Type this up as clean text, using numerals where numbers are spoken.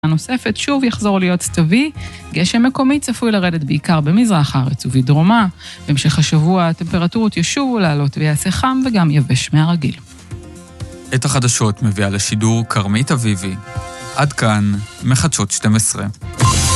הנוספת שוב יחזור להיות סתווי, גשם מקומי צפוי לרדת בעיקר במזרח הארץ ובדרומה, בהמשך השבוע הטמפרטורות ישובו לעלות ויעשה חם וגם יבש מהרגיל. את החדשות מביאה לשידור קרמית אביבי. עד כאן, מחדשות 12.